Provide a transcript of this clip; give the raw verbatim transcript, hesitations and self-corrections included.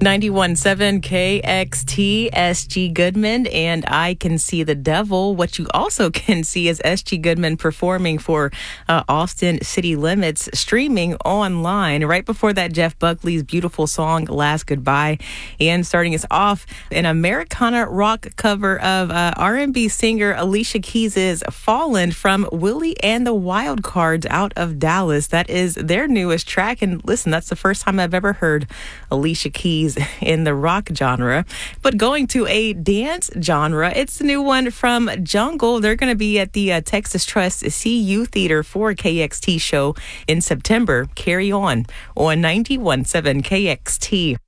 ninety-one point seven K X T, S G Goodman, and I Can See the Devil. What you also can see is S G Goodman performing for uh, Austin City Limits, streaming online. Right before that, Jeff Buckley's beautiful song, Last Goodbye. And starting us off, an Americana rock cover of uh, R and B singer Alicia Keys' Fallen from Willie and the Wild Cards out of Dallas. That is their newest track. And listen, that's the first time I've ever heard Alicia Keys in the rock genre. But going to a dance genre, it's the new one from Jungle. They're going to be at the uh, Texas Trust C U Theater for a K X T show in September. Carry on on ninety-one point seven K X T.